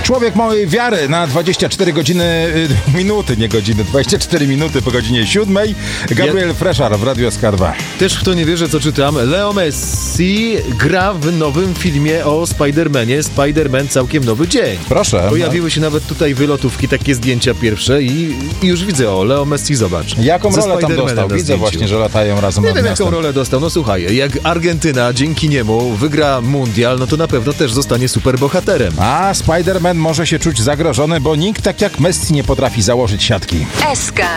Człowiek małej wiary na 24 minuty, nie godziny, 24 minuty po godzinie 7. Gabriel Freszar w Radio SK2. Też w to nie wierzę, co czytam. Leo Messi gra w nowym filmie o Spider-Manie. Spider-Man całkiem nowy dzień. Proszę. Pojawiły się nawet tutaj wylotówki, takie zdjęcia pierwsze i już widzę, Leo Messi, zobacz. Jaką rolę tam dostał? Widzę właśnie, że latają razem. Nie wiem, jaką rolę dostał. No słuchaj, jak Argentyna dzięki niemu wygra mundial, no to na pewno też zostanie superbohaterem. A Spider-Man może się czuć zagrożony, bo nikt tak jak Messi nie potrafi założyć siatki. SK.